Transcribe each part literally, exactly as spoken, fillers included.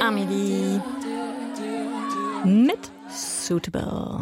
Family mit Suitable.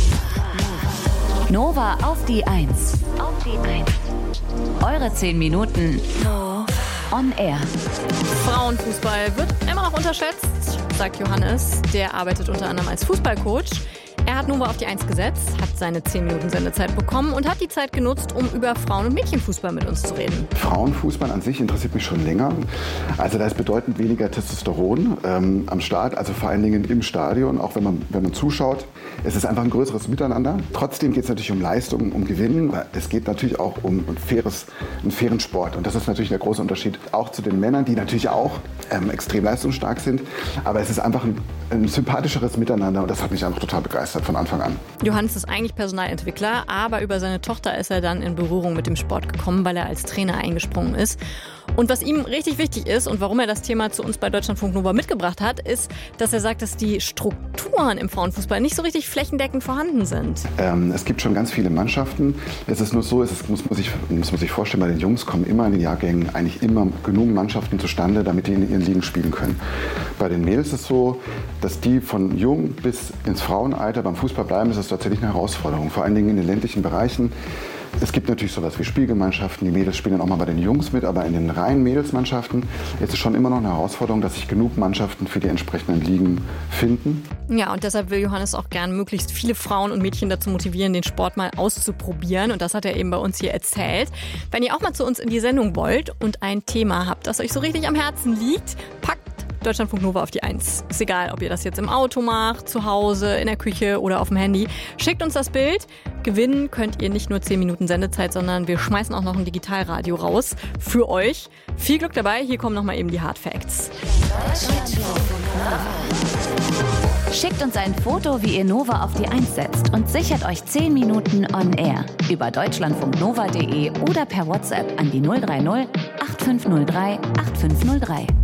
Nova auf die Eins. Auf die Eins. Eure zehn Minuten on air. Frauenfußball wird immer noch unterschätzt, sagt Johannes. Der arbeitet unter anderem als Fußballcoach. Er hat Nova auf die Eins gesetzt, hat seine zehn Minuten Sendezeit bekommen und hat die Zeit genutzt, um über Frauen- und Mädchenfußball mit uns zu reden. Frauenfußball an sich interessiert mich schon länger. Also da ist bedeutend weniger Testosteron ähm, am Start, also vor allen Dingen im Stadion, auch wenn man, wenn man zuschaut. Es ist einfach ein größeres Miteinander. Trotzdem geht es natürlich um Leistung, um Gewinnen. Es geht natürlich auch um ein faires, einen fairen Sport. Und das ist natürlich der große Unterschied auch zu den Männern, die natürlich auch ähm, extrem leistungsstark sind. Aber es ist einfach ein, ein sympathischeres Miteinander und das hat mich einfach total begeistert von Anfang an. Johannes ist eigentlich Personalentwickler, aber über seine Tochter ist er dann in Berührung mit dem Sport gekommen, weil er als Trainer eingesprungen ist. Und was ihm richtig wichtig ist und warum er das Thema zu uns bei Deutschlandfunk Nova mitgebracht hat, ist, dass er sagt, dass die Strukturen im Frauenfußball nicht so richtig flächendeckend vorhanden sind. Ähm, es gibt schon ganz viele Mannschaften. Es ist nur so, es ist, muss, man sich, muss man sich vorstellen, bei den Jungs kommen immer in den Jahrgängen eigentlich immer genug Mannschaften zustande, damit die in ihren Ligen spielen können. Bei den Mädels ist es so, dass die von jung bis ins Frauenalter beim Fußball bleiben, ist es tatsächlich eine Herausforderung. Vor allen Dingen in den ländlichen Bereichen. Es gibt natürlich sowas wie Spielgemeinschaften, die Mädels spielen dann auch mal bei den Jungs mit, aber in den reinen Mädelsmannschaften ist es schon immer noch eine Herausforderung, dass sich genug Mannschaften für die entsprechenden Ligen finden. Ja, und deshalb will Johannes auch gern möglichst viele Frauen und Mädchen dazu motivieren, den Sport mal auszuprobieren. Und das hat er eben bei uns hier erzählt. Wenn ihr auch mal zu uns in die Sendung wollt und ein Thema habt, das euch so richtig am Herzen liegt, packt Deutschlandfunk Nova auf die Eins. Ist egal, ob ihr das jetzt im Auto macht, zu Hause, in der Küche oder auf dem Handy. Schickt uns das Bild. Gewinnen könnt ihr nicht nur zehn Minuten Sendezeit, sondern wir schmeißen auch noch ein Digitalradio raus für euch. Viel Glück dabei. Hier kommen nochmal eben die Hard Facts. Schickt uns ein Foto, wie ihr Nova auf die Eins setzt und sichert euch zehn Minuten on air über deutschlandfunknova punkt de oder per WhatsApp an die null drei null acht fünf null drei acht fünf null drei.